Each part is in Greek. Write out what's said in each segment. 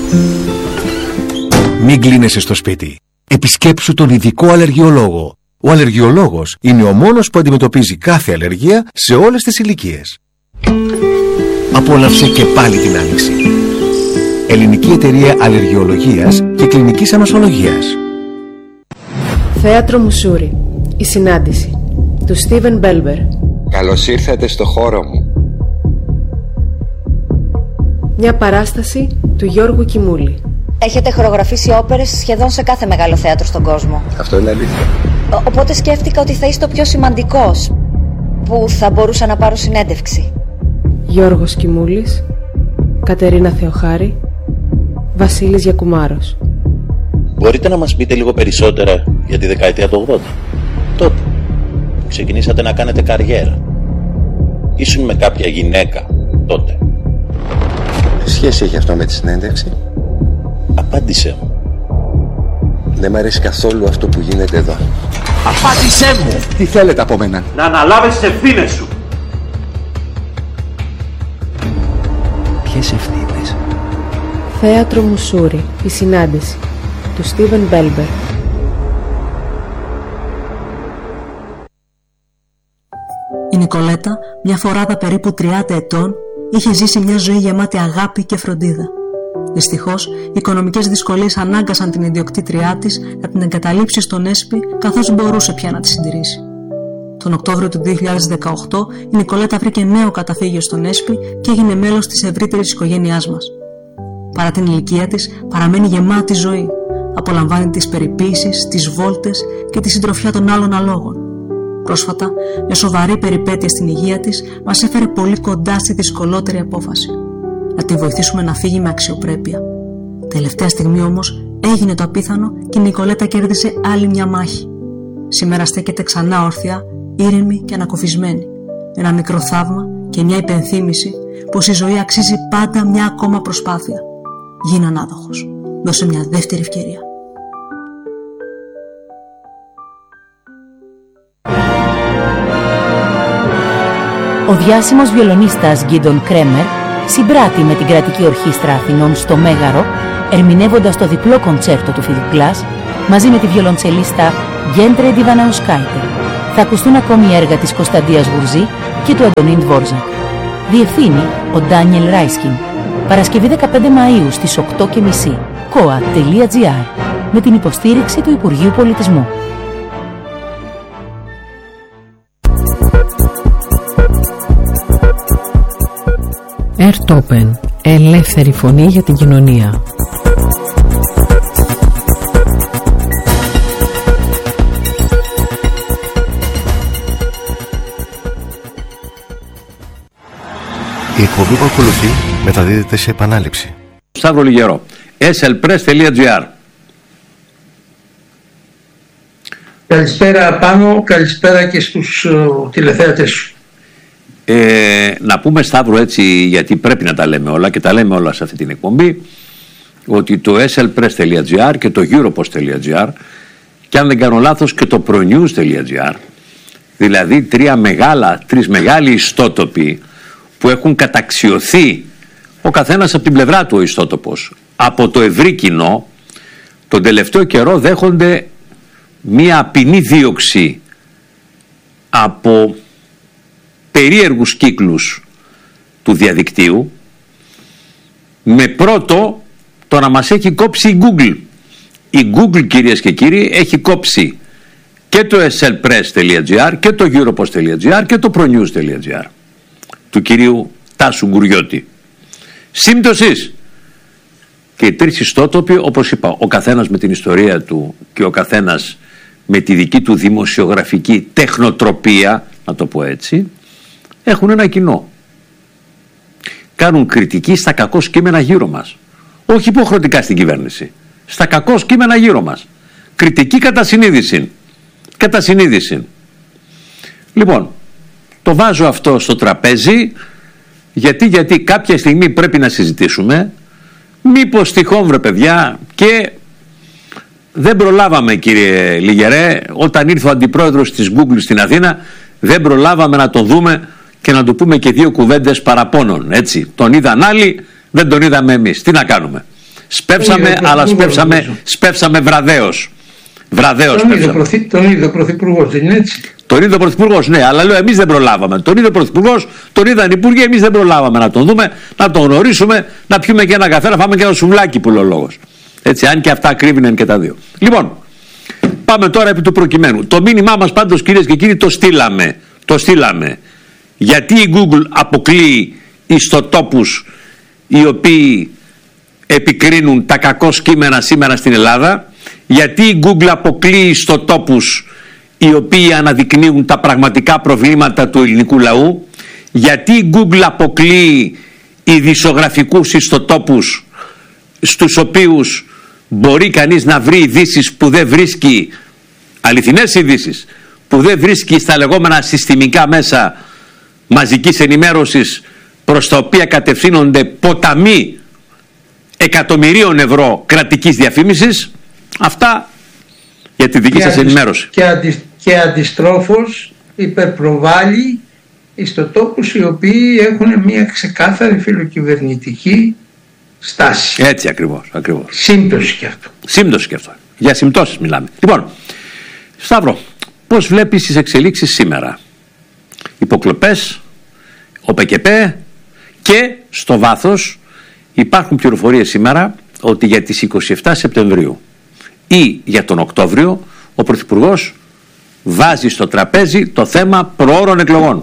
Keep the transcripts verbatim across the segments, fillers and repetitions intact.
Μην κλείνεσαι στο σπίτι. Επισκέψου τον ειδικό αλλεργιολόγο. Ο αλλεργιολόγος είναι ο μόνος που αντιμετωπίζει κάθε αλλεργία σε όλες τις ηλικίες. Απόλαυσε και πάλι την άνοιξη. Ελληνική Εταιρεία Αλλεργιολογίας και Κλινικής Ανοσολογίας. Θέατρο Μουσούρι. Η συνάντηση του Στίβεν Μπέλμπερ. Καλώς ήρθατε στο χώρο μου. Μια παράσταση του Γιώργου Κιμούλη. Έχετε χορογραφήσει όπερες σχεδόν σε κάθε μεγάλο θέατρο στον κόσμο. Αυτό είναι αλήθεια. Ο, οπότε σκέφτηκα ότι θα είστε ο πιο σημαντικός που θα μπορούσα να πάρω συνέντευξη. Γιώργος Κιμούλης, Κατερίνα Θεοχάρη, Βασίλης Γιακουμάρος. Μπορείτε να μας πείτε λίγο περισσότερα για τη δεκαετία του ογδόντα, τότε που ξεκινήσατε να κάνετε καριέρα? Ήσουν με κάποια γυναίκα τότε? Τι σχέση έχει αυτό με τη συνέντευξη? Απάντησέ μου. Δεν μ' αρέσει καθόλου αυτό που γίνεται εδώ. Απάντησέ μου! Τι θέλετε από μένα? Να αναλάβεις τις ευθύνες σου. Ποιες ευθύνες? Θέατρο Μουσούρι. Η συνάντηση του Στίβεν Μπέλμπερ. Η Νικολέτα, μια φοράδα περίπου τριάντα ετών, είχε ζήσει μια ζωή γεμάτη αγάπη και φροντίδα. Δυστυχώς, οι οικονομικές δυσκολίες ανάγκασαν την ιδιοκτήτριά της να την εγκαταλείψει στον Έσπι, καθώς μπορούσε πια να τη συντηρήσει. Τον Οκτώβριο του δύο χιλιάδες δεκαοκτώ, η Νικολέτα βρήκε νέο καταφύγιο στον Έσπι και έγινε μέλος της ευρύτερης οικογένειάς μας. Παρά την ηλικία της, παραμένει γεμάτη ζωή. Απολαμβάνει τις περιποίησεις, τις βόλτες και τη συντροφιά των άλλων αλόγων. Πρόσφατα, μια σοβαρή περιπέτεια στην υγεία της μας έφερε πολύ κοντά στη δυσκολότερη απόφαση. Να τη βοηθήσουμε να φύγει με αξιοπρέπεια. Τελευταία στιγμή όμως έγινε το απίθανο και η Νικολέτα κέρδισε άλλη μια μάχη. Σήμερα στέκεται ξανά όρθια, ήρεμη και ανακοφισμένη. Ένα μικρό θαύμα και μια υπενθύμηση πως η ζωή αξίζει πάντα μια ακόμα προσπάθεια. Γίνε ανάδοχος. Δώσε μια δεύτερη ευκαιρία. Ο διάσημος βιολονίστας Γκίντον Κρέμερ συμπράττει με την Κρατική Ορχήστρα Αθηνών στο Μέγαρο, ερμηνεύοντας το διπλό κοντσέρτο του Philip Glass μαζί με τη βιολοντσελίστα Γκέντρε Ντιβαναουσκάιτε. Θα ακουστούν ακόμη έργα της Κωνσταντίας Γουρζή και του Αντωνίν Δβόρζακ. Διευθύνει ο Ντάνιελ Ράισκιν. Παρασκευή δεκαπέντε Μαΐου στις οκτώ και μισή. κοα τελεία τζι άρ με την υποστήριξη του Υπουργείου Πολιτισμού. Airtopen. Ελεύθερη φωνή για την κοινωνία. Η εκπομπή που ακολουθεί μεταδίδεται σε επανάληψη. Σταύρο Λιγερό. ες ελ πρες τελεία τζι άρ. Καλησπέρα Πάνο, καλησπέρα και στους uh, τηλεθέατες σου. Ε, να πούμε, Σταύρο, έτσι, γιατί πρέπει να τα λέμε όλα και τα λέμε όλα σε αυτή την εκπομπή, ότι το ες ελ πρες τελεία τζι άρ και το europost τελεία τζι άρ και αν δεν κάνω λάθος και το pronews τελεία τζι άρ, δηλαδή τρία μεγάλα, τρεις μεγάλοι ιστότοποι που έχουν καταξιωθεί ο καθένας από την πλευρά του ο ιστότοπος από το ευρύ κοινό, τον τελευταίο καιρό δέχονται μία ποινή δίωξη από περίεργους κύκλους του διαδικτύου, με πρώτο το να μας έχει κόψει η Google. Η Google, κυρίες και κύριοι, έχει κόψει και το ες ελ πρες τελεία τζι άρ και το europost τελεία τζι άρ και το pronews τελεία τζι άρ του κυρίου Τάσου Γκουριώτη. Σύμπτωσης, και οι τρεις ιστότοποι, όπως είπα, ο καθένας με την ιστορία του και ο καθένας με τη δική του δημοσιογραφική τεχνοτροπία, να το πω έτσι, έχουν ένα κοινό. Κάνουν κριτική στα κακό κείμενα γύρω μας. Όχι υποχρεωτικά στην κυβέρνηση. Στα κακό κείμενα γύρω μας. Κριτική κατά συνείδηση. Κατά συνείδηση. Λοιπόν, το βάζω αυτό στο τραπέζι, γιατί, γιατί κάποια στιγμή πρέπει να συζητήσουμε. Μήπως τυχόν, βρε παιδιά, και δεν προλάβαμε, κύριε Λιγερέ, όταν ήρθε ο αντιπρόεδρος της Google στην Αθήνα, δεν προλάβαμε να τον δούμε και να του πούμε και δύο κουβέντες παραπώνων, έτσι. Τον είδαν άλλοι, δεν τον είδαμε εμείς. Τι να κάνουμε. Σπεύσαμε, αλλά σπεύσαμε, σπεύσαμε βραδέως. Βραδέως τον, σπεύσαμε. Πρωθυ, τον ίδιο πρωθυπουργό, δεν είναι έτσι? Τον ίδιο πρωθυπουργό, ναι, αλλά λέω εμείς δεν προλάβαμε. Τον ίδιο πρωθυπουργό, τον είδαν οι υπουργοί, εμείς δεν προλάβαμε να τον δούμε, να τον γνωρίσουμε, να πιούμε και ένα καφέ, να φάμε και ένα σουβλάκι που λέει ο λόγος. Έτσι, αν και αυτά κρύβιναν και τα δύο. Λοιπόν, πάμε τώρα επί του προκειμένου. Το μήνυμά μας πάντως, κυρίες και κύριοι, το στείλαμε. Το στείλαμε. Γιατί η Google αποκλείει ιστοτόπους οι οποίοι επικρίνουν τα κακό κείμενα σήμερα στην Ελλάδα, γιατί η Google αποκλείει ιστοτόπους οι οποίοι αναδεικνύουν τα πραγματικά προβλήματα του ελληνικού λαού, γιατί η Google αποκλείει ειδησιογραφικούς ιστοτόπους στους οποίους μπορεί κανείς να βρει ειδήσεις που δεν βρίσκει, αληθινές ειδήσεις που δεν βρίσκει στα λεγόμενα συστημικά μέσα μαζικής ενημέρωσης, προς τα οποία κατευθύνονται ποταμοί εκατομμυρίων ευρώ κρατικής διαφήμισης. Αυτά για τη δική σας ενημέρωση. Και, αντι, και αντιστρόφως υπερπροβάλλει ιστοτόπους οι οποίοι έχουν μια ξεκάθαρη φιλοκυβερνητική στάση. Έτσι ακριβώς, ακριβώς. Σύμπτωση και αυτό. Σύμπτωση και αυτό. Για συμπτώσεις μιλάμε. Λοιπόν, Σταύρο, πώς βλέπεις τις εξελίξεις σήμερα? Υποκλοπές, ΟΠΕΚΕΠΕ, και στο βάθος υπάρχουν πληροφορίες σήμερα ότι για τις είκοσι επτά Σεπτεμβρίου ή για τον Οκτώβριο ο Πρωθυπουργός βάζει στο τραπέζι το θέμα προώρων εκλογών.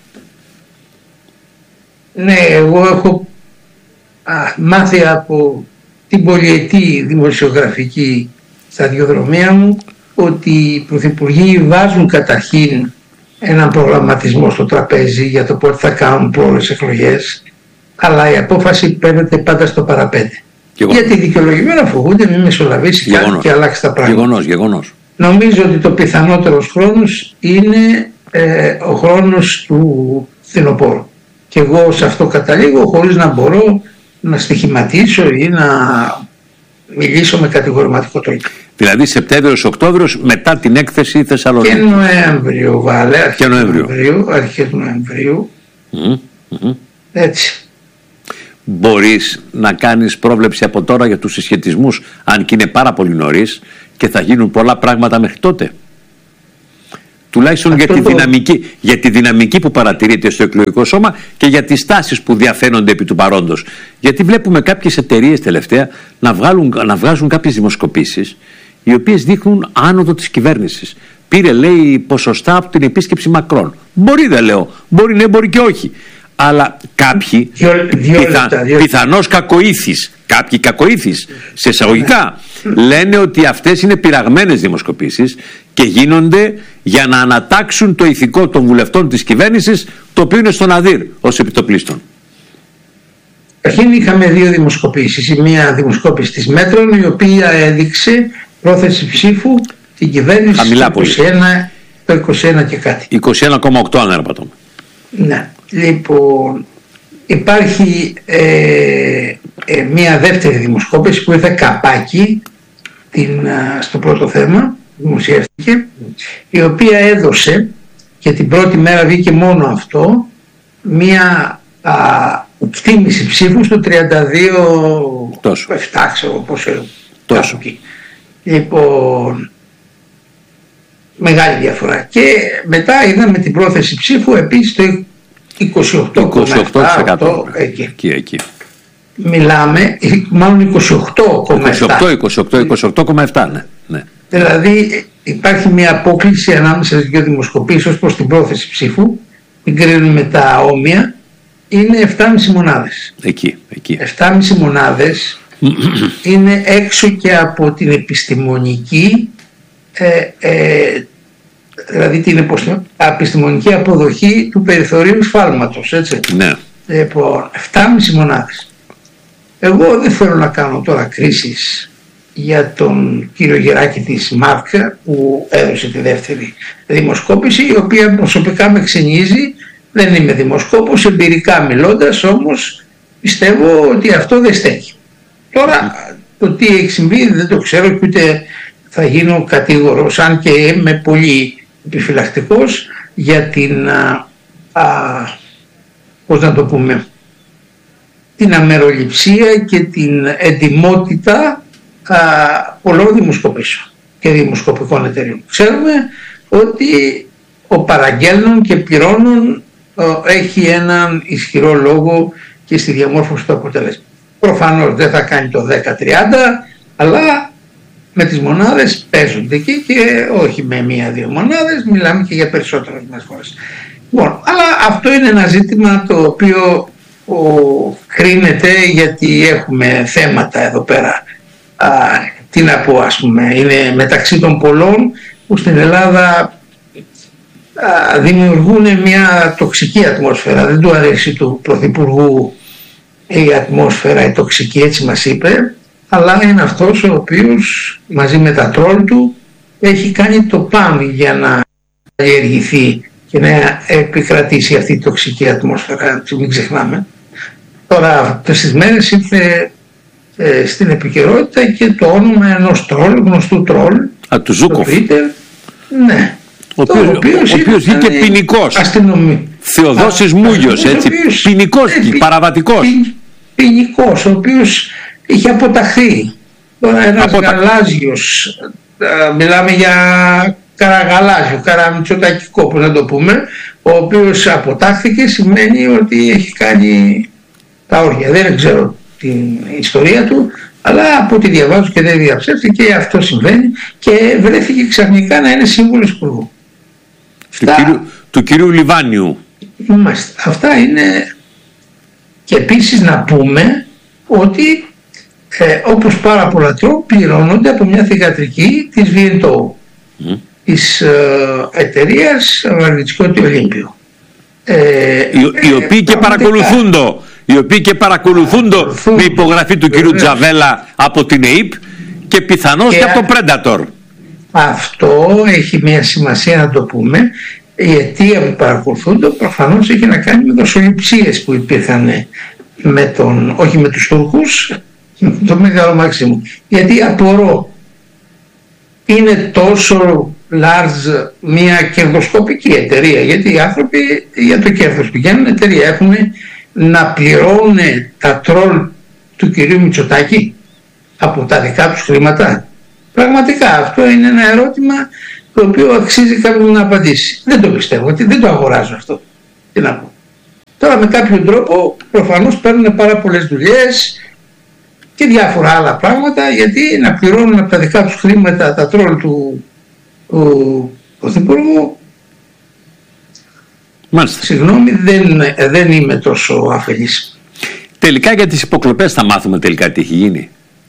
Ναι, εγώ έχω α, μάθει από την πολυετή δημοσιογραφική σταδιοδρομία μου ότι οι πρωθυπουργοί βάζουν καταρχήν έναν προγραμματισμό στο τραπέζι για το πότε θα κάνουν πρόορες εκλογές, αλλά η απόφαση παίρνεται πάντα στο παραπέντε. Γεγονός. Γιατί δικαιολογημένα φοβούνται μην μεσολαβήσει κάτι και αλλάξει τα πράγματα. Γεγονός, γεγονός. Νομίζω ότι το πιθανότερος χρόνος είναι ε, ο χρόνος του φθινοπόρου. Και εγώ σε αυτό καταλήγω χωρίς να μπορώ να στοιχηματίσω ή να μιλήσω με κατηγορηματικό τρόπο. Δηλαδή Σεπτέμβριος-Οκτώβριος μετά την έκθεση Θεσσαλονίκη. Και Νοέμβριο, Βάλε, αρχές Νοέμβριο. Νοεμβρίου, αρχές Νοεμβρίου. Mm, mm. Έτσι. Μπορείς να κάνεις πρόβλεψη από τώρα για τους συσχετισμούς, αν και είναι πάρα πολύ νωρίς και θα γίνουν πολλά πράγματα μέχρι τότε? Τουλάχιστον για τη, το... δυναμική, για τη δυναμική που παρατηρείται στο εκλογικό σώμα και για τις τάσεις που διαφαίνονται επί του παρόντος. Γιατί βλέπουμε κάποιες εταιρείες τελευταία να, βγάλουν, να βγάζουν κάποιες δημοσκοπήσεις οι οποίες δείχνουν άνοδο της κυβέρνησης. Πήρε, λέει, ποσοστά από την επίσκεψη Μακρόν. Μπορεί, δεν λέω. Μπορεί ναι, μπορεί και όχι. Αλλά κάποιοι δύο, δύο πιθα, λεπτά, δύο... πιθανώς κακοήθης, κάποιοι κακοήθης σε εισαγωγικά λένε ότι αυτές είναι πειραγμένες δημοσκοπήσεις και γίνονται για να ανατάξουν το ηθικό των βουλευτών της κυβέρνησης, το οποίο είναι στον ΑΔΥΡ ως επιτοπλίστων. Αρχήν είχαμε δύο δημοσκοπήσεις. Η μία δημοσκόπηση της Μέτρων, η οποία έδειξε πρόθεση ψήφου την κυβέρνηση στο είκοσι ένα, το είκοσι ένα και κάτι. είκοσι ένα κόμμα οκτώ αν έραμπατο. Ναι. Λοιπόν, υπάρχει ε, ε, μία δεύτερη δημοσκόπηση που ήρθε καπάκι την, α, στο πρώτο θέμα, δημοσιεύτηκε, η οποία έδωσε, και την πρώτη μέρα βγήκε μόνο αυτό, μία α, εκτίμηση ψήφου στο τριάντα δύο επτά, ξέρω πόσο. Τόσο. Λοιπόν, μεγάλη διαφορά. Και μετά είδαμε την πρόθεση ψήφου επίσης το είκοσι οκτώ κόμμα επτά εκεί. Εκεί, εκεί. Μιλάμε, μάλλον είκοσι οκτώ κόμμα επτά. είκοσι οκτώ κόμμα επτά, ναι, ναι. Δηλαδή υπάρχει μια απόκληση ανάμεσα στις δύο δημοσκοπήσεις ως προς την πρόθεση ψήφου, μην κρίνουμε τα όμοια, είναι επτά κόμμα πέντε μονάδες. Εκεί, εκεί. επτά κόμμα πέντε μονάδες είναι έξω και από την επιστημονική ε, ε, δηλαδή την επιστημονική αποδοχή του περιθωρίου σφάλματος, έτσι. Ναι. Λοιπόν, επτά κόμμα πέντε μονάδες. Εγώ δεν θέλω να κάνω τώρα κρίσεις για τον κύριο Γεράκη της Μάρκα που έδωσε τη δεύτερη δημοσκόπηση, η οποία προσωπικά με ξενίζει. Δεν είμαι δημοσκόπος, εμπειρικά μιλώντας, όμως πιστεύω ότι αυτό δεν στέκει. Τώρα το τι έχει συμβεί δεν το ξέρω και ούτε θα γίνω κατήγορος, αν και είμαι πολύ επιφυλακτικός για την, α, α, πώς να το πούμε, την αμεροληψία και την εντιμότητα α, πολλών δημοσκοπήσεων και δημοσκοπικών εταιρείων. Ξέρουμε ότι ο παραγγέλνων και πληρώνων α, έχει έναν ισχυρό λόγο και στη διαμόρφωση του αποτελέσματος. Προφανώς δεν θα κάνει το δέκα τριάντα, αλλά με τις μονάδες παίζονται εκεί και όχι με μία-δύο μονάδες, μιλάμε και για περισσότερες φορές. Λοιπόν, αλλά αυτό είναι ένα ζήτημα το οποίο ο, κρίνεται, γιατί έχουμε θέματα εδώ πέρα. Α, τι να πω, ας πούμε, είναι μεταξύ των πολλών που στην Ελλάδα α, δημιουργούν μια τοξική ατμόσφαιρα. Δεν του αρέσει του Πρωθυπουργού η ατμόσφαιρα, η τοξική, έτσι μας είπε, αλλά είναι αυτός ο οποίος μαζί με τα τρόλ του έχει κάνει το παν για να καλλιεργηθεί και να επικρατήσει αυτή η τοξική ατμόσφαιρα, μην ξεχνάμε. Τώρα αυτές τις μέρες ήρθε ε, στην επικαιρότητα και το όνομα ενός τρόλ, γνωστού τρόλ, Α, του Ζούκοφ, ναι, ο οποίος βγήκε ποινικός, αστυνομί. Θεοδόσης Μούγιος, έτσι, ποινικός, ε, παραβατικός. Ποινικός, ο οποίος είχε αποταχθεί. Τώρα ένας Αποτα... γαλάζιος, α, μιλάμε για καραγαλάζιο, καραμητσοτακικό, που να το πούμε, ο οποίος αποτάχθηκε, σημαίνει ότι έχει κάνει τα όρια. Δεν ξέρω την ιστορία του, αλλά από ό,τι διαβάζω και δεν διαψεύτηκε, αυτό συμβαίνει και βρέθηκε ξαφνικά να είναι σύμβουλος υπουργού. Του, Αυτά... κύριου, του κυρίου Λιβάνιου. Μάλιστα. Αυτά είναι. Και επίσης να πούμε ότι ε, όπως πάρα πολλά τρόποι πληρώνονται από μια θυγατρική της βι εν το, mm. της ε, εταιρείας Βαρβιτσιώτη Ολύμπιο. Ε, οι, οι οποίοι και παρακολουθούν το, οι οποίοι και παρακολουθούν το με υπογραφή του κυρίου Τζαβέλα από την ΕΥΠ και πιθανώς και, και από το Predator. Αυτό έχει μια σημασία να το πούμε. Η αιτία που παρακολουθούνται προφανώς έχει να κάνει με δοσοληψίες που υπήρχαν με τον, όχι με τους Τούρκους, με τον Μεγάλο Μάξιμο. Γιατί απορώ, είναι τόσο large μια κερδοσκοπική εταιρεία, γιατί οι άνθρωποι για το κέρδος πηγαίνουν, εταιρεία έχουν να πληρώνουν τα τρόλ του κυρίου Μητσοτάκη από τα δικά τους χρήματα. Πραγματικά αυτό είναι ένα ερώτημα το οποίο αξίζει κάποιον να απαντήσει. Δεν το πιστεύω, δεν το αγοράζω αυτό. Τι να πω. Τώρα με κάποιον τρόπο προφανώς παίρνουν πάρα πολλές δουλειές και διάφορα άλλα πράγματα, γιατί να πληρώνουν από τα δικά τους χρήματα τα τρόλ του, του Πρωθυπουργού. Μάλιστα. Συγγνώμη, δεν, δεν είμαι τόσο αφελής. Τελικά για τις υποκλοπές θα μάθουμε τελικά τι έχει γίνει.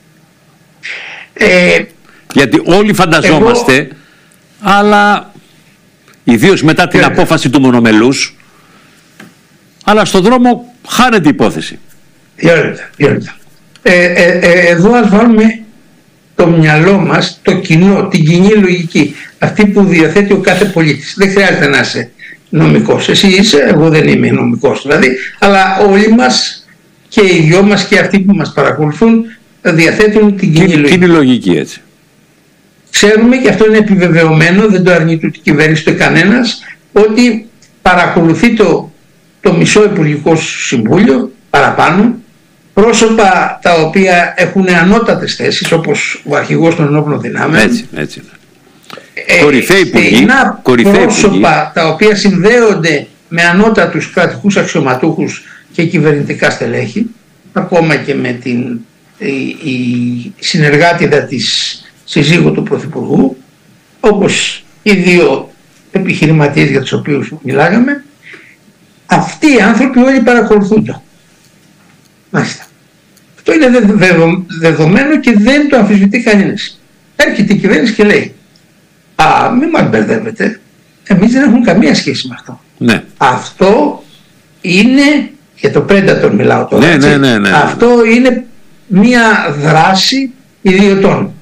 Ε, γιατί όλοι φανταζόμαστε, εγώ... αλλά ιδίως μετά την Βέβαια. απόφαση του μονομελούς, αλλά στον δρόμο χάνεται η υπόθεση. Διόρυτα, διόρυτα. Ε, ε, ε, εδώ ας βάλουμε το μυαλό μας, το κοινό, την κοινή λογική, αυτή που διαθέτει ο κάθε πολίτης. Δεν χρειάζεται να είσαι νομικός. Εσύ είσαι, εγώ δεν είμαι νομικός δηλαδή, αλλά όλοι μας και οι δυο μας και αυτοί που μας παρακολουθούν διαθέτουν την κοινή λογική. Κοινή λογική, έτσι. Ξέρουμε, και αυτό είναι επιβεβαιωμένο, δεν το αρνείται ούτε η κυβέρνηση ούτε κανένας, ότι παρακολουθεί το, το μισό Υπουργικό Συμβούλιο παραπάνω, πρόσωπα τα οποία έχουν ανώτατες θέσεις, όπως ο αρχηγός των ενόπλων δυνάμεων. Έτσι, έτσι. Ε, κορυφαίοι υπουργοί, πρόσωπα υπουργοί. Τα οποία συνδέονται με ανώτατους κρατικούς αξιωματούχους και κυβερνητικά στελέχη, ακόμα και με την η, η συνεργάτηδα της συζύγου του Πρωθυπουργού, όπως οι δύο επιχειρηματίες για τους οποίους μιλάγαμε. Αυτοί οι άνθρωποι όλοι παρακολουθούνται. Μάλιστα. Αυτό είναι δεδομένο και δεν το αμφισβητεί κανένας. Έρχεται η κυβέρνηση και λέει, α, μην μας μπερδεύετε, εμείς δεν έχουμε καμία σχέση με αυτό. Ναι. Αυτό είναι, για το Predator μιλάω τώρα, ναι, ναι, ναι, ναι, ναι. Αυτό είναι μία δράση ιδιωτών.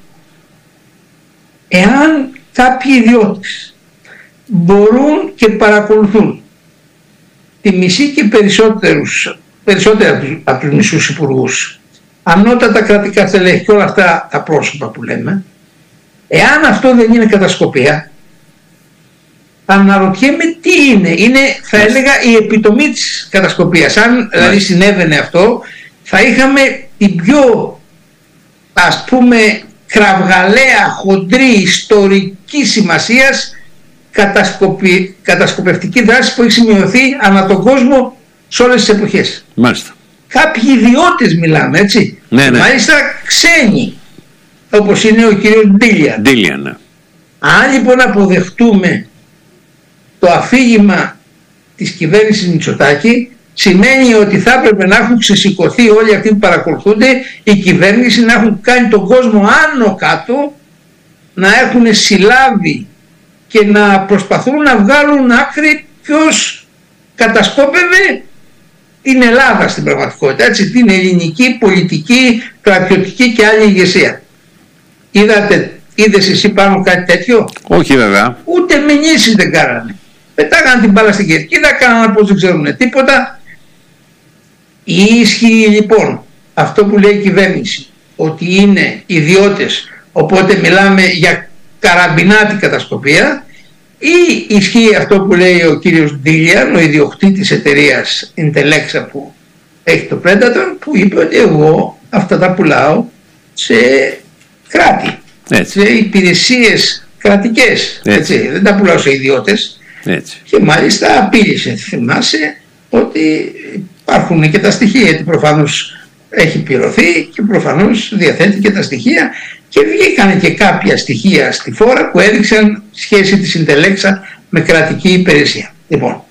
Εάν κάποιοι ιδιώτες μπορούν και παρακολουθούν τη μισή και περισσότερους, περισσότερα από τους μισούς υπουργούς, ανώτατα κρατικά στελέχη και όλα αυτά τα πρόσωπα που λέμε, εάν αυτό δεν είναι κατασκοπία, αναρωτιέμαι τι είναι. Είναι, θα έλεγα, η επιτομή της κατασκοπίας. Αν δηλαδή συνέβαινε αυτό, θα είχαμε την πιο, ας πούμε, κραυγαλαία, χοντρή, ιστορική σημασίας κατασκοπη, κατασκοπευτική δράση που έχει σημειωθεί ανά τον κόσμο σε όλες τις εποχές. Μάλιστα. Κάποιοι ιδιώτες μιλάμε, έτσι. Ναι, ναι. Μάλιστα ξένοι, όπως είναι ο κύριος Ντίλιαν. Ντίλιαν, ναι. Αν λοιπόν αποδεχτούμε το αφήγημα της κυβέρνησης Μητσοτάκη, σημαίνει ότι θα έπρεπε να έχουν ξεσηκωθεί όλοι αυτοί που παρακολουθούνται, η κυβέρνηση, να έχουν κάνει τον κόσμο άνω κάτω, να έχουν συλλάβει και να προσπαθούν να βγάλουν άκρη ποιος κατασκόπευε την Ελλάδα στην πραγματικότητα, έτσι, την ελληνική, πολιτική, κρατιωτική και άλλη ηγεσία. Είδατε, είδες εσύ πάνω κάτι τέτοιο? Όχι βέβαια. Ούτε μηνύσεις δεν κάνανε. Πετάγανε την μπάλα στην κερκίδα, κάνανε πως δεν ξέρουν τίποτα. Ισχύει λοιπόν αυτό που λέει η κυβέρνηση, ότι είναι ιδιώτες, οπότε μιλάμε για καραμπινάτη κατασκοπία, ή ισχύει αυτό που λέει ο κύριος Ντίλιαν, ο ιδιοκτήτης εταιρείας Intelexa που έχει το Predator, που είπε ότι εγώ αυτά τα πουλάω σε κράτη, έτσι, σε υπηρεσίες κρατικές, έτσι. Έτσι, δεν τα πουλάω σε ιδιώτες. Έτσι. Και μάλιστα απείλησε, θυμάσαι, ότι υπάρχουν και τα στοιχεία, γιατί προφανώς έχει πληρωθεί και προφανώς διαθέτει και τα στοιχεία, και βγήκανε και κάποια στοιχεία στη φόρα που έδειξαν σχέση της Intelexa με κρατική υπηρεσία. Λοιπόν,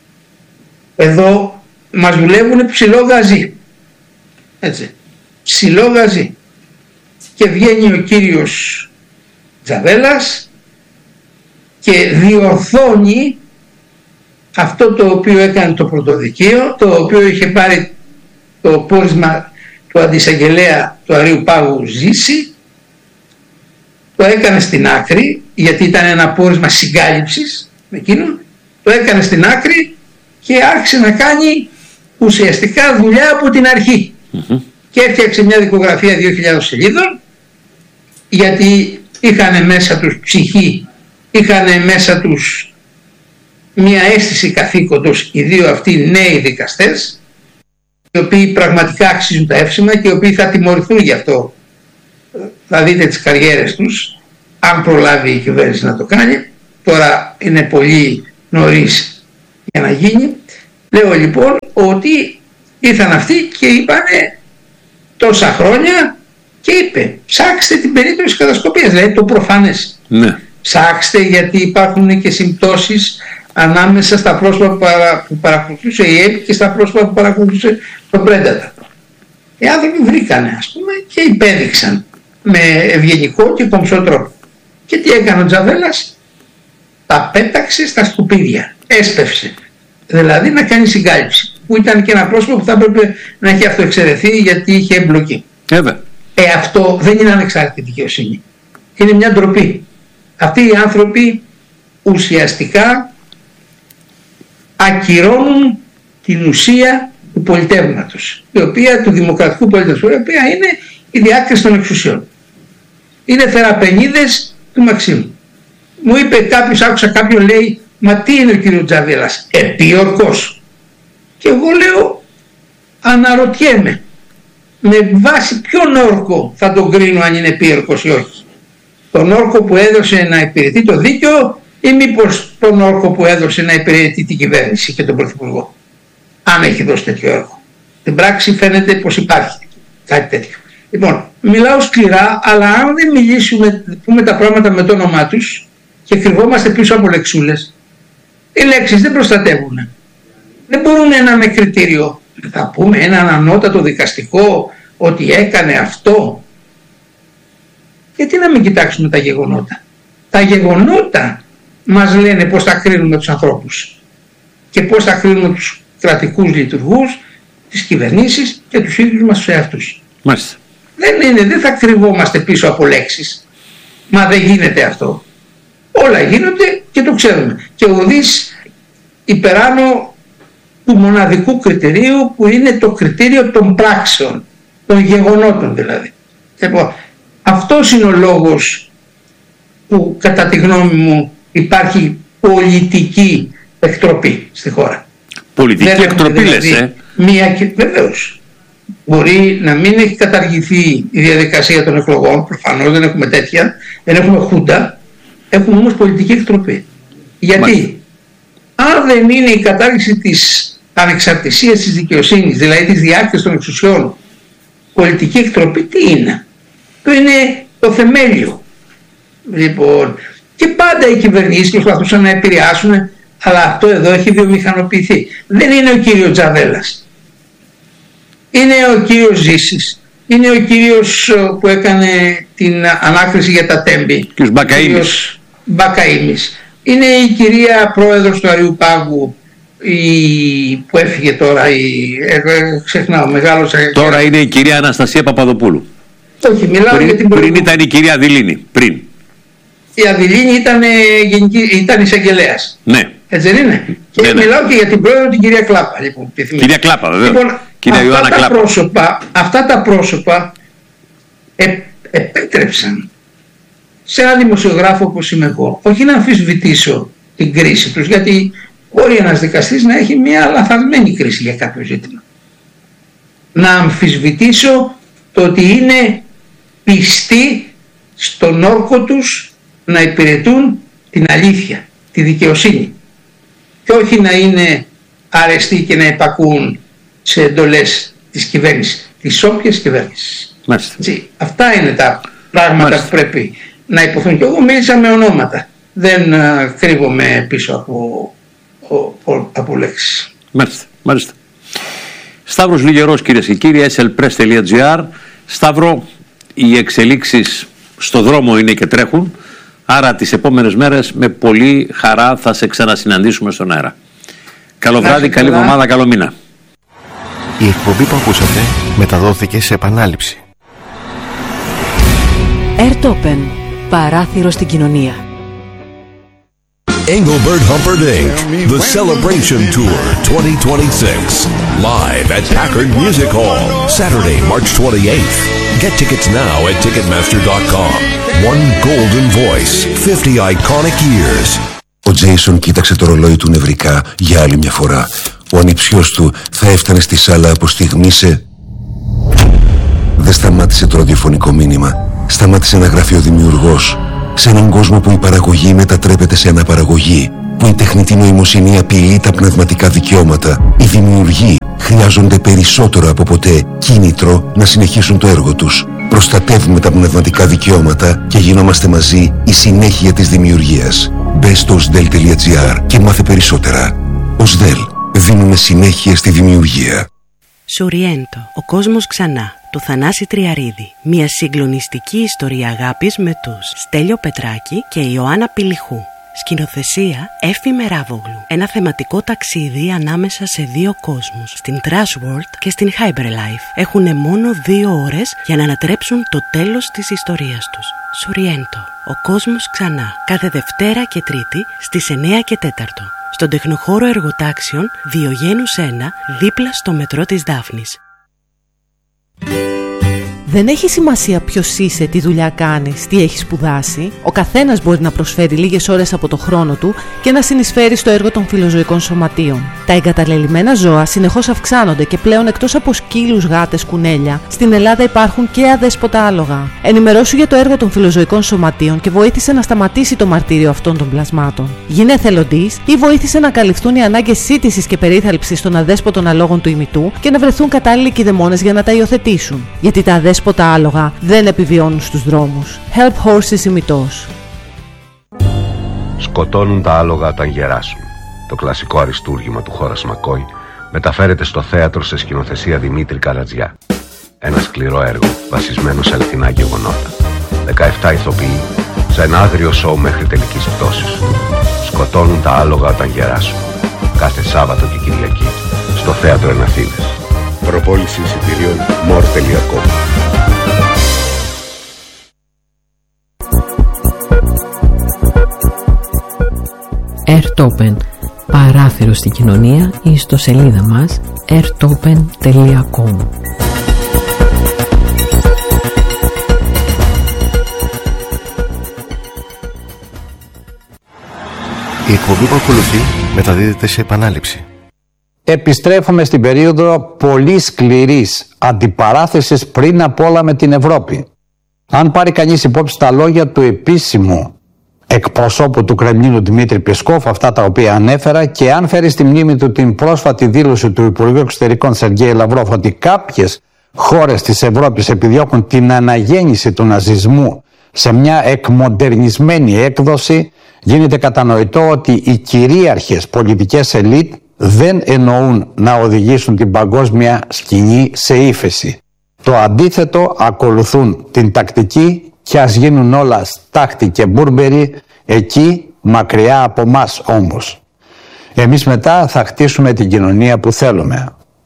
εδώ μας δουλεύουν ψηλό γαζί, έτσι, ψηλό γαζί, και βγαίνει ο κύριος Τζαβέλας και διορθώνει αυτό το οποίο έκανε το πρωτοδικείο, το οποίο είχε πάρει το πόρισμα του αντισαγγελέα του Αρείου Πάγου Ζήση, το έκανε στην άκρη, γιατί ήταν ένα πόρισμα συγκάλυψης με εκείνον, το έκανε στην άκρη και άρχισε να κάνει ουσιαστικά δουλειά από την αρχή. Mm-hmm. Και έφτιαξε μια δικογραφία δύο χιλιάδες σελίδων, γιατί είχαν μέσα τους ψυχή, είχαν μέσα τους μια αίσθηση καθήκοντος οι δύο αυτοί νέοι δικαστές, οι οποίοι πραγματικά αξίζουν τα εύσημα και οι οποίοι θα τιμωρηθούν γι' αυτό. Θα δείτε τις καριέρες τους, αν προλάβει η κυβέρνηση να το κάνει. Τώρα είναι πολύ νωρίς για να γίνει. Λέω λοιπόν ότι ήρθαν αυτοί και είπανε τόσα χρόνια, και είπε ψάξτε την περίπτωση κατασκοπίας, δηλαδή το προφανές. Ναι. Ψάξτε, γιατί υπάρχουν και συμπτώσεις ανάμεσα στα πρόσωπα που, παρα, που παρακολουθούσε η ΕΕΠ και στα πρόσωπα που παρακολουθούσε τον Predator. Οι άνθρωποι βρήκανε, ας πούμε, και υπέδειξαν με ευγενικό και κομψό τρόπο. Και τι έκανε ο Τζαβέλας? Τα πέταξε στα σκουπίδια, έσπευσε, δηλαδή να κάνει συγκάλυψη, που ήταν και ένα πρόσωπο που θα έπρεπε να έχει αυτοεξαιρεθεί γιατί είχε εμπλοκή. Έβαι. Ε, αυτό δεν είναι ανεξάρτητη δικαιοσύνη, είναι μια ντροπή. Αυτοί οι άνθρωποι ουσιαστικά ακυρώνουν την ουσία του πολιτεύματος, η οποία, του δημοκρατικού πολιτεύματος, η οποία είναι η διάκριση των εξουσιών. Είναι θεραπενίδες του Μαξίμου. Μου είπε κάποιος, άκουσα κάποιον λέει, μα τι είναι ο κύριος Τζαβέλας? Επίορκος. Και εγώ λέω, αναρωτιέμαι, με βάση ποιον όρκο θα τον κρίνω αν είναι επίορκος ή όχι? Τον όρκο που έδωσε να υπηρετεί το δίκαιο, ή μήπως τον όρκο που έδωσε να υπηρετεί την κυβέρνηση και τον Πρωθυπουργό? Αν έχει δώσει τέτοιο όρκο. Στην πράξη φαίνεται πως υπάρχει κάτι τέτοιο. Λοιπόν, μιλάω σκληρά, αλλά αν δεν μιλήσουμε, πούμε τα πράγματα με το όνομά τους και κρυβόμαστε πίσω από λεξούλες, οι λέξεις δεν προστατεύουν. Δεν μπορούν να είναι κριτήριο. Θα πούμε έναν ανώτατο δικαστικό ότι έκανε αυτό. Γιατί να μην κοιτάξουμε τα γεγονότα? Τα γεγονότα μας λένε πώς θα κρίνουμε τους ανθρώπους και πώς θα κρίνουμε τους κρατικούς λειτουργούς, τις κυβερνήσεις και τους ίδιους μας τους εαυτούς. Μάλιστα. Δεν είναι, δεν θα κρυβόμαστε πίσω από λέξεις. Μα δεν γίνεται αυτό. Όλα γίνονται και το ξέρουμε. Και οδείς υπεράνω του μοναδικού κριτηρίου, που είναι το κριτήριο των πράξεων, των γεγονότων δηλαδή. Λοιπόν, αυτός είναι ο λόγος που κατά τη γνώμη μου υπάρχει πολιτική εκτροπή στη χώρα. Πολιτική δεν εκτροπή δηλαδή, λες, ε? Μία, βεβαίως. Μπορεί να μην έχει καταργηθεί η διαδικασία των εκλογών, προφανώς δεν έχουμε τέτοια, δεν έχουμε χούντα, έχουμε όμως πολιτική εκτροπή. Γιατί, Μάλιστα. αν δεν είναι η κατάργηση της ανεξαρτησίας της δικαιοσύνης, δηλαδή της διάρκειας των εξουσιών, πολιτική εκτροπή τι είναι? Το είναι το θεμέλιο. Λοιπόν, και πάντα οι κυβερνήσεις προσπαθούσαν να επηρεάσουν, αλλά αυτό εδώ έχει βιομηχανοποιηθεί. Δεν είναι ο κύριος Τζαβέλας. Είναι ο κύριος Ζήσης. Είναι ο κύριος που έκανε την ανάκριση για τα Τέμπη. Κύριος Μπακαΐμης. Μπακαΐμης. Είναι η κυρία πρόεδρος του Αριού Πάγου, η, που έφυγε τώρα, η, ε, ξεχνάω, μεγάλος... Τώρα είναι η κυρία Αναστασία Παπαδοπούλου. Όχι, μιλάω πριν, για την πριν ήταν η κυρία Αδηλίνη, πριν. Η Αδηλίνη ήταν, ήταν εισαγγελέας. Ναι. Έτσι δεν είναι? Και ναι, ναι. μιλάω και για την πρόεδρο την κυρία Κλάπα. Λοιπόν, κυρία Κλάπα, βέβαια. Λοιπόν, κυρία αυτά, Ιωάννα τα Κλάπα. Πρόσωπα, αυτά τα πρόσωπα ε, επέτρεψαν σε έναν δημοσιογράφο όπως είμαι εγώ, όχι να αμφισβητήσω την κρίση τους, γιατί μπορεί ένας δικαστής να έχει μια λαθασμένη κρίση για κάποιο ζήτημα. Να αμφισβητήσω το ότι είναι πιστοί στον όρκο τους να υπηρετούν την αλήθεια, τη δικαιοσύνη, και όχι να είναι αρεστοί και να υπακούν σε εντολές της κυβέρνησης, της όποιας κυβέρνησης. Έτσι, αυτά είναι τα πράγματα Μάλιστα. που πρέπει να υποθούν. Και εγώ μίλησα με ονόματα, δεν uh, κρύβομαι πίσω από, από, από λέξεις. Μάλιστα, μάλιστα. Σταύρος Λιγερός, κυρίες και κύριοι, ες ελ πρες τελεία τζι άρ. Σταύρο, οι εξελίξεις στο δρόμο είναι και τρέχουν, άρα τις επόμενες μέρες με πολύ χαρά θα σε ξανασυναντήσουμε στον αέρα. Καλό βράδυ, καλή εβδομάδα, καλό μήνα. Η εκπομπή που ακούσατε μεταδόθηκε σε επανάληψη. Airtopen, παράθυρο στην κοινωνία. Engelbert Humperdinck, The Celebration Tour twenty twenty-six, live at Packard Music Hall, Saturday, March twenty-eighth. Get tickets now at ticketmaster dot com. One golden voice, fifty iconic years. Ο Τζέισον κοίταξε το ρολόι του νευρικά για άλλη μια φορά. Ο ανιψιός του θα έφτανε στη σάλα από στιγμή σε... Δεν σταμάτησε το ραδιοφωνικό μήνυμα. Σταμάτησε να γράφει ο δημιουργός. Σε έναν κόσμο που η παραγωγή μετατρέπεται σε αναπαραγωγή, που η τεχνητή νοημοσύνη απειλεί τα πνευματικά δικαιώματα, οι δημιουργοί χρειάζονται περισσότερο από ποτέ κίνητρο να συνεχίσουν το έργο τους. Προστατεύουμε τα πνευματικά δικαιώματα και γινόμαστε μαζί η συνέχεια της δημιουργίας. Μπε στο οσδέλ τελεία τζι άρ και μάθε περισσότερα. οσδέλ. Δίνουμε συνέχεια στη δημιουργία. Σοριέντο, ο κόσμος ξανά, του Θανάση Τριαρίδη. Μια συγκλονιστική ιστορία αγάπης με τους Στέλιο Πετράκη και Ιωάννα Πηλιχού. Σκηνοθεσία Έφη Μεράβογλου. Ένα θεματικό ταξίδι ανάμεσα σε δύο κόσμους, στην Trash World και στην Hyperlife. Έχουνε μόνο δύο ώρες για να ανατρέψουν το τέλος της ιστορίας τους. Σοριέντο, ο κόσμος ξανά. Κάθε Δευτέρα και Τρίτη στις εννιά και τέταρτο. Στον τεχνοχώρο εργοτάξεων Διογένους ένα, δίπλα στο μετρό της Δάφνης. Δεν έχει σημασία ποιος είσαι, τι δουλειά κάνεις, τι έχεις σπουδάσει. Ο καθένας μπορεί να προσφέρει λίγες ώρες από το χρόνο του και να συνεισφέρει στο έργο των φιλοζωικών σωματείων. Τα εγκαταλελειμμένα ζώα συνεχώς αυξάνονται και πλέον, εκτός από σκύλους, γάτες, κουνέλια, στην Ελλάδα υπάρχουν και αδέσποτα άλογα. Ενημερώσου για το έργο των φιλοζωικών σωματείων και βοήθησε να σταματήσει το μαρτύριο αυτών των πλασμάτων. Γίνε εθελοντής ή βοήθησε να καλυφθούν οι ανάγκες σύντησης και περίθαλψης των αδέσποτων αλόγων του ημιτού και να βρεθούν κατάλληλοι κηδεμόνες για να τα υιοθετήσουν. Γιατί τα αδέσποτα άλογα δεν επιβιώνουν στους δρόμους. Help Horses ημιτός. Σκοτώνουν τα άλογα όταν γεράσουν. Το κλασικό αριστούργημα του Χόρας Μακόι μεταφέρεται στο θέατρο σε σκηνοθεσία Δημήτρη Καρατζιά. Ένα σκληρό έργο βασισμένο σε αληθινά γεγονότα. δεκαεπτά ηθοποιοί σε ένα άγριο σοου μέχρι τελικής πτώσης. Σκοτώνουν τα άλογα όταν γεράσουν. Κάθε Σάββατο και Κυριακή στο θέατρο Εναθίδες. Προπόληση εισιτηρίων μορ τελεία κομ. Airtopen, παράθυρο στην κοινωνία, ή στο σελίδα μας airtopen τελεία com. Η εκπομπή που ακολουθεί μεταδίδεται σε επανάληψη. επιστρέφουμε στην περίοδο πολύ σκληρής αντιπαράθεσης πριν απ' όλα με την Ευρώπη. Αν πάρει κανείς υπόψη τα λόγια του επίσημου εκπροσώπου του Κρεμλίνου Δημήτρη Πεσκόφ, αυτά τα οποία ανέφερα, και αν φέρει στη μνήμη του την πρόσφατη δήλωση του Υπουργού Εξωτερικών Σεργέη Λαυρόφ ότι κάποιες χώρες της Ευρώπης επιδιώκουν την αναγέννηση του ναζισμού σε μια εκμοντερνισμένη έκδοση, γίνεται κατανοητό ότι οι κυρίαρχες πολιτικές ελίτ δεν εννοούν να οδηγήσουν την παγκόσμια σκηνή σε ύφεση. Το αντίθετο, ακολουθούν την τακτική και ας γίνουν όλα στάχτη και μπούρμπερι, εκεί μακριά από μας όμως. Εμείς μετά θα χτίσουμε την κοινωνία που θέλουμε.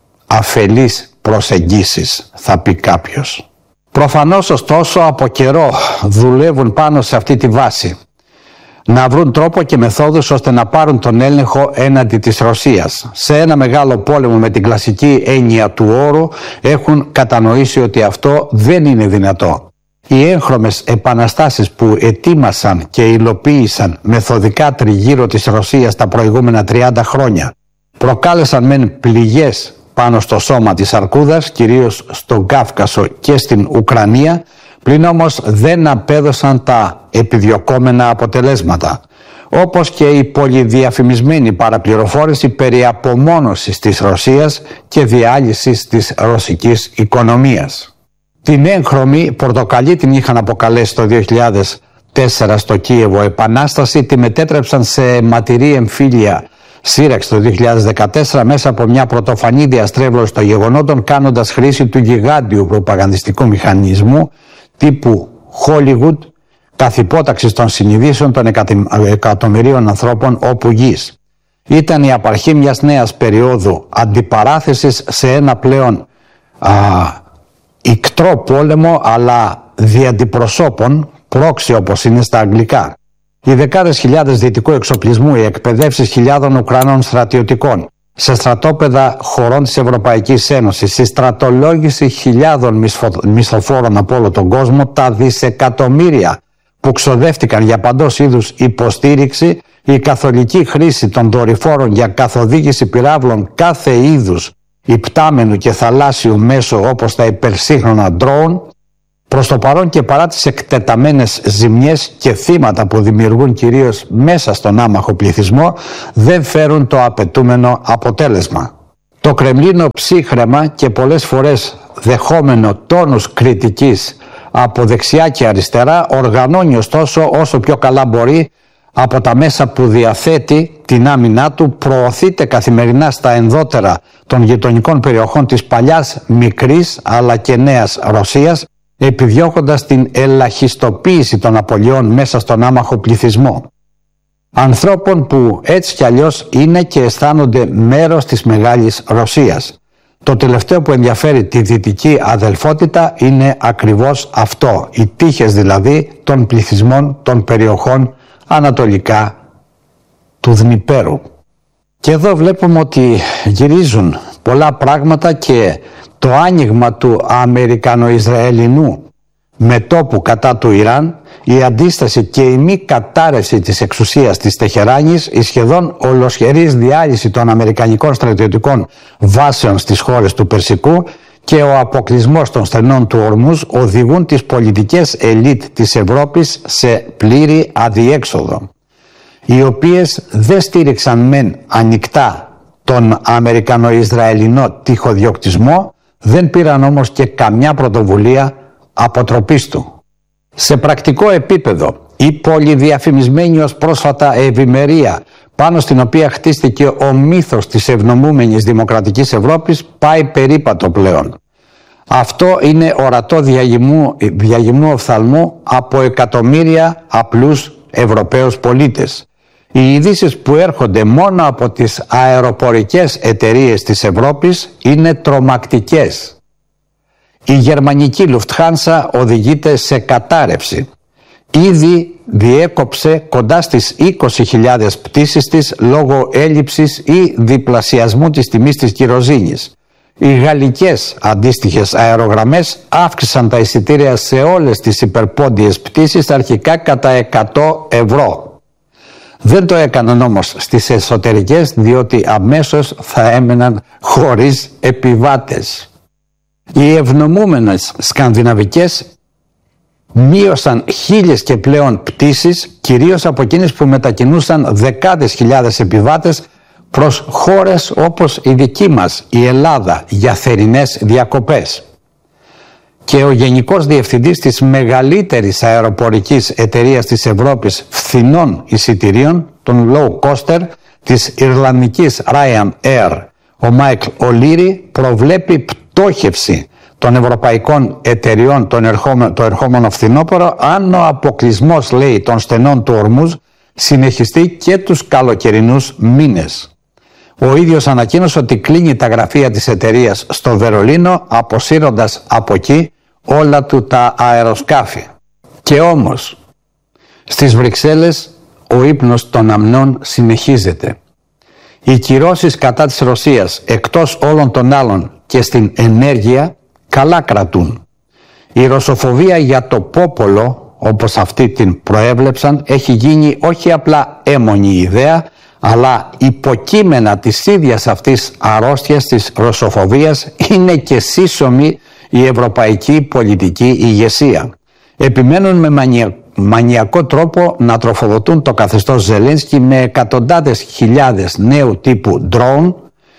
Αφελείς προσεγγίσεις, θα πει κάποιος. Προφανώς ωστόσο από καιρό δουλεύουν πάνω σε αυτή τη βάση. Να βρουν τρόπο και μεθόδους ώστε να πάρουν τον έλεγχο έναντι της Ρωσίας. Σε ένα μεγάλο πόλεμο με την κλασική έννοια του όρου έχουν κατανοήσει ότι αυτό δεν είναι δυνατό. Οι έγχρωμες επαναστάσεις που ετοίμασαν και υλοποίησαν μεθοδικά τριγύρω της Ρωσίας τα προηγούμενα τριάντα χρόνια προκάλεσαν μεν πληγές πάνω στο σώμα της αρκούδας, κυρίως στον Κάφκασο και στην Ουκρανία, πλην όμως δεν απέδωσαν τα επιδιωκόμενα αποτελέσματα. Όπως και η πολυδιαφημισμένη παραπληροφόρηση περί απομόνωσης της Ρωσίας και διάλυσης της ρωσικής οικονομίας. Την έγχρωμη πορτοκαλί την είχαν αποκαλέσει το δύο χιλιάδες τέσσερα στο Κίεβο επανάσταση, τη μετέτρεψαν σε ματηρή εμφύλια σύραξη το δύο χιλιάδες δεκατέσσερα μέσα από μια πρωτοφανή διαστρέβλωση των γεγονότων, κάνοντας χρήση του γιγάντιου προπαγανδιστικού μηχανισμού τύπου Hollywood, καθ' υπόταξη των συνειδήσεων των εκατομμυρίων ανθρώπων όπου γης. Ήταν η απαρχή μιας νέας περίοδου αντιπαράθεσης σε ένα πλέον α, ικτρό πόλεμο, αλλά δι' αντιπροσώπων, πρόξι όπως είναι στα αγγλικά. Οι δεκάδες χιλιάδες δυτικού εξοπλισμού, οι εκπαιδεύσεις χιλιάδων Ουκρανών στρατιωτικών σε στρατόπεδα χωρών της Ευρωπαϊκής Ένωσης, η στρατολόγηση χιλιάδων μισθοφόρων από όλο τον κόσμο, τα δισεκατομμύρια που ξοδεύτηκαν για παντός είδους υποστήριξη, η καθολική χρήση των δορυφόρων για καθοδήγηση πυράβλων κάθε είδους υπτάμενου και θαλάσσιου μέσω όπως τα υπερσύγχρονα drone, προς το παρόν και παρά τις εκτεταμένες ζημιές και θύματα που δημιουργούν κυρίως μέσα στον άμαχο πληθυσμό, δεν φέρουν το απαιτούμενο αποτέλεσμα. Το Κρεμλίνο ψύχραιμα και πολλές φορές δεχόμενο τόνους κριτικής από δεξιά και αριστερά, οργανώνει ωστόσο όσο πιο καλά μπορεί από τα μέσα που διαθέτει την άμυνά του, προωθείται καθημερινά στα ενδότερα των γειτονικών περιοχών της παλιάς μικρής αλλά και νέας Ρωσίας, επιδιώκοντας την ελαχιστοποίηση των απολειών μέσα στον άμαχο πληθυσμό. Ανθρώπων που έτσι κι αλλιώς είναι και αισθάνονται μέρος της μεγάλης Ρωσίας. Το τελευταίο που ενδιαφέρει τη δυτική αδελφότητα είναι ακριβώς αυτό, οι τύχες δηλαδή των πληθυσμών των περιοχών ανατολικά του Δνιπέρου. Και εδώ βλέπουμε ότι γυρίζουν πολλά πράγματα και το άνοιγμα του Αμερικανο-Ισραηλινού μετώπου κατά του Ιράν, η αντίσταση και η μη κατάρρευση της εξουσίας της Τεχεράνης, η σχεδόν ολοσχερής διάλυση των αμερικανικών στρατιωτικών βάσεων στις χώρες του Περσικού και ο αποκλεισμός των στενών του Ορμούζ οδηγούν τις πολιτικές ελίτ της Ευρώπης σε πλήρη αδιέξοδο, οι οποίες δεν στήριξαν μεν ανοιχτά τον Αμερικανο-Ισραηλινό τυχοδιοκτισμό, δεν πήραν όμως και καμιά πρωτοβουλία αποτροπής του. Σε πρακτικό επίπεδο, η πολυδιαφημισμένη ως πρόσφατα ευημερία, πάνω στην οποία χτίστηκε ο μύθος της ευνομούμενης δημοκρατικής Ευρώπης, πάει περίπατο πλέον. Αυτό είναι ορατό διαγυμνού, διαγυμνού οφθαλμού από εκατομμύρια απλούς Ευρωπαίους πολίτες. Οι ειδήσεις που έρχονται μόνο από τις αεροπορικές εταιρείες της Ευρώπης είναι τρομακτικές. Η γερμανική Lufthansa οδηγείται σε κατάρρευση. Ήδη διέκοψε κοντά στις είκοσι χιλιάδες πτήσεις της λόγω έλλειψης ή διπλασιασμού της τιμής της κυροζήνης. Οι γαλλικές αντίστοιχες αερογραμμές αύξησαν τα εισιτήρια σε όλες τις υπερπόντιες πτήσεις αρχικά κατά εκατό ευρώ. Δεν το έκαναν όμως στις εσωτερικές, διότι αμέσως θα έμεναν χωρίς επιβάτες. Οι ευνομούμενες σκανδιναβικές μείωσαν χίλιες και πλέον πτήσεις, κυρίως από εκείνες που μετακινούσαν δεκάδες χιλιάδες επιβάτες προς χώρες όπως η δική μας, η Ελλάδα, για θερινές διακοπές. Και ο Γενικός Διευθυντής της μεγαλύτερης αεροπορικής εταιρείας της Ευρώπης φθηνών εισιτηρίων, των low coster, της Ιρλανδικής Ryanair, ο Μάικλ Ολίρη, προβλέπει πτώχευση των ευρωπαϊκών εταιριών τον ερχόμενο, το ερχόμενο φθινόπωρο, αν ο αποκλεισμός, λέει, των στενών του Ορμούζ συνεχιστεί και τους καλοκαιρινούς μήνες. Ο ίδιος ανακοίνωσε ότι κλείνει τα γραφεία της εταιρείας στο Βερολίνο, αποσύροντας από εκεί όλα του τα αεροσκάφη. Και όμως, στις Βρυξέλλες ο ύπνος των αμνών συνεχίζεται. Οι κυρώσεις κατά της Ρωσίας, εκτός όλων των άλλων και στην ενέργεια, καλά κρατούν. Η ρωσοφοβία για το πόπολο, όπως αυτοί την προέβλεψαν, έχει γίνει όχι απλά έμμονη ιδέα, αλλά υποκείμενα της ίδιας αυτής αρρώστιας της ρωσοφοβίας είναι και σύσσωμη η ευρωπαϊκή πολιτική ηγεσία. Επιμένουν με μανια... μανιακό τρόπο να τροφοδοτούν το καθεστώς Ζελένσκι με εκατοντάδες χιλιάδες νέου τύπου drone,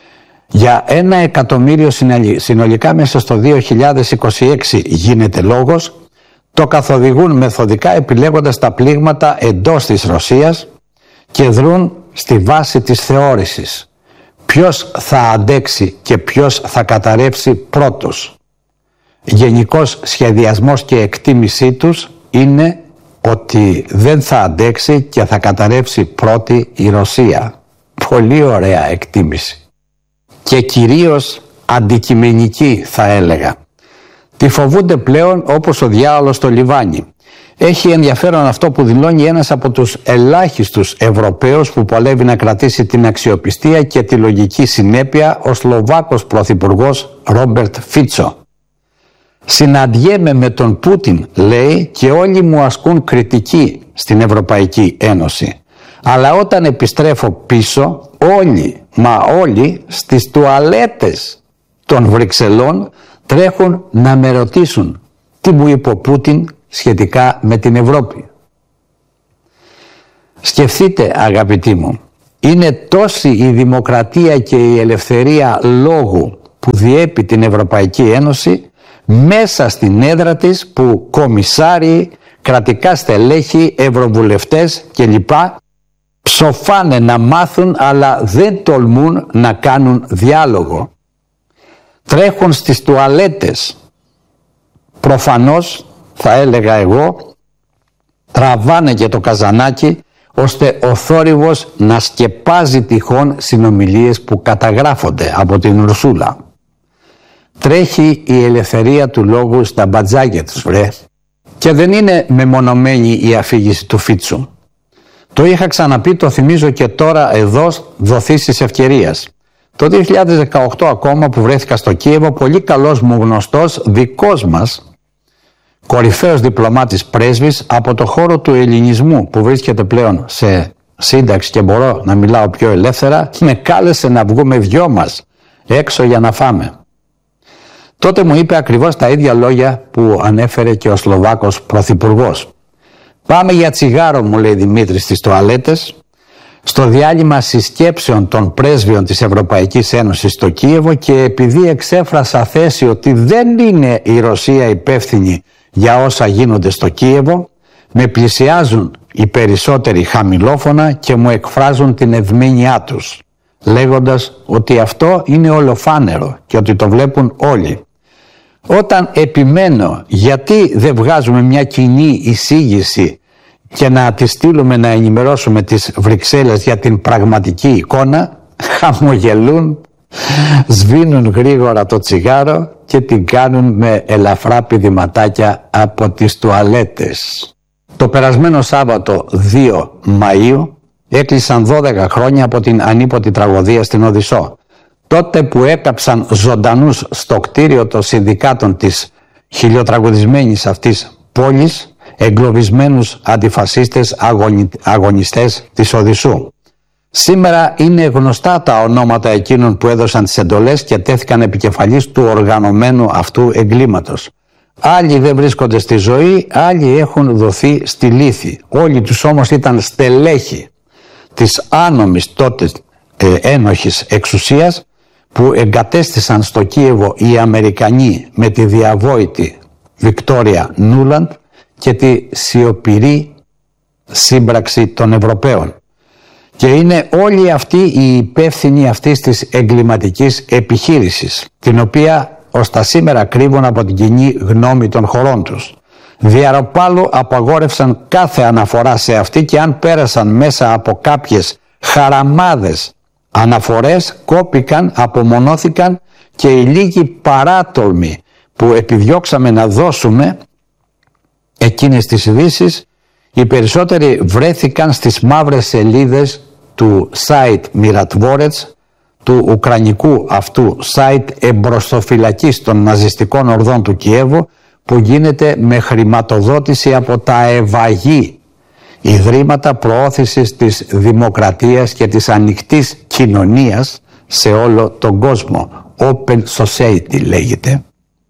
για ένα εκατομμύριο συνολικά μέσα στο δύο χιλιάδες είκοσι έξι γίνεται λόγος. Το καθοδηγούν μεθοδικά επιλέγοντας τα πλήγματα εντός της Ρωσίας και δρούν στη βάση της θεώρησης. Ποιος θα αντέξει και ποιος θα καταρρεύσει πρώτος. Γενικός σχεδιασμός και εκτίμησή τους είναι ότι δεν θα αντέξει και θα καταρρεύσει πρώτη η Ρωσία. Πολύ ωραία εκτίμηση. Και κυρίως αντικειμενική, θα έλεγα. Τη φοβούνται πλέον όπως ο διάολος στο λιβάνι. Έχει ενδιαφέρον αυτό που δηλώνει ένας από τους ελάχιστους Ευρωπαίους που παλεύει να κρατήσει την αξιοπιστία και τη λογική συνέπεια, ο Σλοβάκος Πρωθυπουργός Ρόμπερτ Φίτσο. «Συναντιέμαι με τον Πούτιν», λέει, «και όλοι μου ασκούν κριτική στην Ευρωπαϊκή Ένωση. Αλλά όταν επιστρέφω πίσω, όλοι, μα όλοι, στις τουαλέτες των Βρυξελών τρέχουν να με ρωτήσουν τι μου είπε ο Πούτιν σχετικά με την Ευρώπη». Σκεφτείτε, αγαπητοί μου, είναι τόση η δημοκρατία και η ελευθερία λόγου που διέπει την Ευρωπαϊκή Ένωση, μέσα στην έδρα της που κομισάριοι, κρατικά στελέχη, ευρωβουλευτές κλπ. Ψοφάνε να μάθουν αλλά δεν τολμούν να κάνουν διάλογο. Τρέχουν στις τουαλέτες. Προφανώς, θα έλεγα εγώ, τραβάνε και το καζανάκι ώστε ο θόρυβος να σκεπάζει τυχόν συνομιλίες που καταγράφονται από την Ουρσούλα. Τρέχει η ελευθερία του λόγου στα μπατζάκια τους, βρε. Και δεν είναι μεμονωμένη η αφήγηση του Φίτσου. Το είχα ξαναπεί, το θυμίζω και τώρα εδώ, δοθείς της ευκαιρίας. Το δύο χιλιάδες δεκαοκτώ ακόμα που βρέθηκα στο Κίεβο, πολύ καλός μου γνωστός, δικός μας, κορυφαίος διπλωμάτης πρέσβης από το χώρο του ελληνισμού που βρίσκεται πλέον σε σύνταξη και μπορώ να μιλάω πιο ελεύθερα, με κάλεσε να βγούμε δυο μας έξω για να φάμε. Τότε μου είπε ακριβώς τα ίδια λόγια που ανέφερε και ο Σλοβάκος Πρωθυπουργός. «Πάμε για τσιγάρο», μου λέει Δημήτρης, στις τουαλέτες, στο διάλειμμα συσκέψεων των πρέσβειων της Ευρωπαϊκής Ένωσης στο Κίεβο, και επειδή εξέφρασα θέση ότι δεν είναι η Ρωσία υπεύθυνη για όσα γίνονται στο Κίεβο, με πλησιάζουν οι περισσότεροι χαμηλόφωνα και μου εκφράζουν την ευμήνειά τους, λέγοντας ότι αυτό είναι ολοφάνερο και ότι το βλέπουν όλοι. Όταν επιμένω γιατί δεν βγάζουμε μια κοινή εισήγηση και να τη στείλουμε να ενημερώσουμε τις Βρυξέλλες για την πραγματική εικόνα, χαμογελούν, σβήνουν γρήγορα το τσιγάρο και την κάνουν με ελαφρά πηδηματάκια από τις τουαλέτες. Το περασμένο Σάββατο δύο Μαΐου έκλεισαν δώδεκα χρόνια από την ανίποτη τραγωδία στην Οδυσσό. Τότε που έκαψαν ζωντανούς στο κτίριο των συνδικάτων της χιλιοτραγουδισμένης αυτής πόλης, εγκλωβισμένους αντιφασίστες αγωνι... αγωνιστές της Οδυσσού. Σήμερα είναι γνωστά τα ονόματα εκείνων που έδωσαν τις εντολές και τέθηκαν επικεφαλής του οργανωμένου αυτού εγκλήματος. Άλλοι δεν βρίσκονται στη ζωή, άλλοι έχουν δοθεί στη λύθη. Όλοι τους όμως ήταν στελέχη της άνομης τότε ε, ένοχης εξουσίας που εγκατέστησαν στο Κίεβο οι Αμερικανοί με τη διαβόητη Βικτόρια Νούλαντ και τη σιωπηρή σύμπραξη των Ευρωπαίων. Και είναι όλοι αυτοί οι υπεύθυνοι αυτής της εγκληματικής επιχείρησης, την οποία ως τα σήμερα κρύβουν από την κοινή γνώμη των χωρών τους. Διαρροπάλου απαγόρευσαν κάθε αναφορά σε αυτή και αν πέρασαν μέσα από κάποιες χαραμάδες αναφορές, κόπηκαν, απομονώθηκαν και οι λίγοι παράτολμοι που επιδιώξαμε να δώσουμε εκείνες τις ειδήσεις, οι περισσότεροι βρέθηκαν στις μαύρες σελίδες του site Miratvorets, του ουκρανικού αυτού site εμπροστοφυλακής των ναζιστικών ορδών του Κιέβου, που γίνεται με χρηματοδότηση από τα ευαγή ιδρύματα προώθησης της δημοκρατίας και της ανοιχτής κοινωνίας σε όλο τον κόσμο. Open Society λέγεται.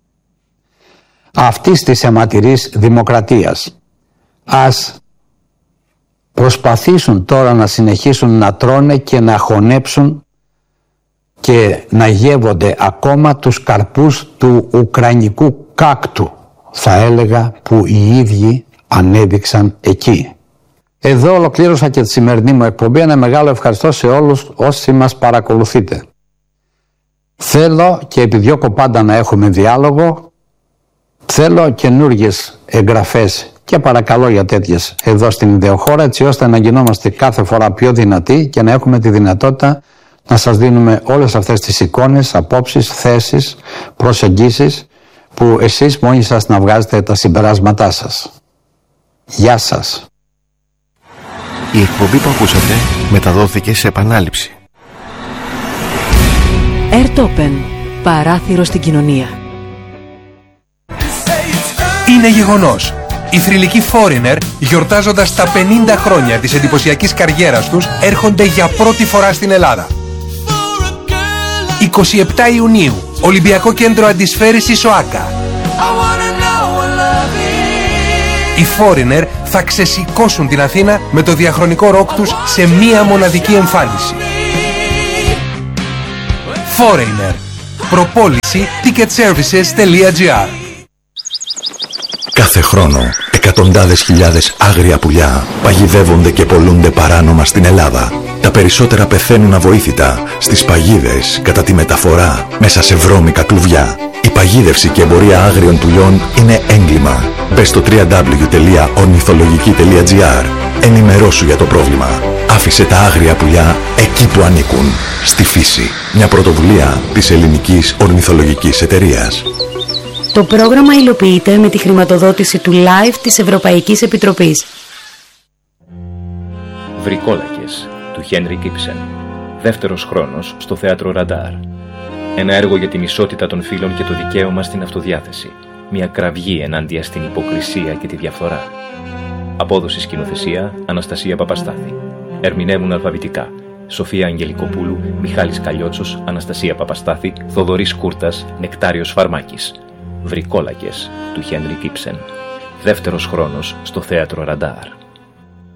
Αυτής της αιματηρής δημοκρατίας. Ας προσπαθήσουν τώρα να συνεχίσουν να τρώνε και να χωνέψουν και να γεύονται ακόμα τους καρπούς του ουκρανικού κάκτου, θα έλεγα, που οι ίδιοι ανέδειξαν εκεί. Εδώ ολοκλήρωσα και τη σημερινή μου εκπομπή. Ένα μεγάλο ευχαριστώ σε όλους όσοι μας παρακολουθείτε. Θέλω και επιδιώκω πάντα να έχουμε διάλογο. Θέλω καινούργιες εγγραφές και παρακαλώ για τέτοιες εδώ στην Ιδεοχώρα, έτσι ώστε να γινόμαστε κάθε φορά πιο δυνατοί και να έχουμε τη δυνατότητα να σας δίνουμε όλες αυτές τις εικόνες, απόψεις, θέσεις, προσεγγίσεις που εσείς μόνοι σας να βγάζετε τα συμπεράσματά σας. Γεια σας. Η εκπομπή που ακούσατε μεταδόθηκε σε επανάληψη. Airtopen. Παράθυρο στην κοινωνία. Είναι γεγονός. Οι θρυλικοί Foreigner, γιορτάζοντας τα πενήντα χρόνια της εντυπωσιακής καριέρας τους, έρχονται για πρώτη φορά στην Ελλάδα. εικοστή εβδόμη Ιουνίου, Ολυμπιακό Κέντρο Αντισφαίρησης ΟΑΚΑ. Οι Foreigner θα ξεσηκώσουν την Αθήνα με το διαχρονικό ροκ τους σε μία μοναδική εμφάνιση. Foreigner. Προπόληση ticketservices τελεία gr. Κάθε χρόνο, εκατοντάδες χιλιάδες άγρια πουλιά παγιδεύονται και πωλούνται παράνομα στην Ελλάδα. Τα περισσότερα πεθαίνουν αβοήθητα στις παγίδες κατά τη μεταφορά μέσα σε βρώμικα κλουβιά. Η παγίδευση και εμπορία άγριων πουλιών είναι έγκλημα. Μπες στο double-u double-u double-u τελεία ορνηθολογική τελεία gr. Ενημερώσου για το πρόβλημα. Άφησε τα άγρια πουλιά εκεί που ανήκουν. Στη φύση. Μια πρωτοβουλία της Ελληνικής Ορνηθολογικής Εταιρείας. Το πρόγραμμα υλοποιείται με τη χρηματοδότηση του Live της Ευρωπαϊκής Επιτροπής. Βρικόλακες του Henrik Ibsen. Δεύτερος χρόνος στο θέατρο Ραντάρ. Ένα έργο για την ισότητα των φύλων και το δικαίωμα στην αυτοδιάθεση. Μια κραυγή ενάντια στην υποκρισία και τη διαφθορά. Απόδοση σκηνοθεσία Αναστασία Παπαστάθη. Ερμηνεύουν αλφαβητικά Σοφία Αγγελικοπούλου, Μιχάλης Καλλιότσος, Αναστασία Παπαστάθη, Θοδωρής Κούρτας, Νεκτάριος Φαρμάκης. Βρικόλακες του Henrik Ibsen. Δεύτερος χρόνος στο θέατρο Ραντάρ.